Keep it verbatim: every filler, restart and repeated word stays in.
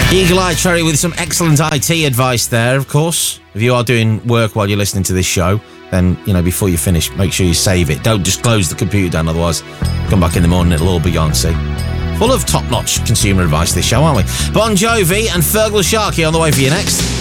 Eagle Eye Cherry with some excellent I T advice there, of course. If you are doing work while you're listening to this show, then, you know, before you finish, make sure you save it. Don't just close the computer down, otherwise come back in the morning, it'll all be gone, see? Full of top-notch consumer advice, this show, aren't we? Bon Jovi and Fergal Sharkey on the way for you next.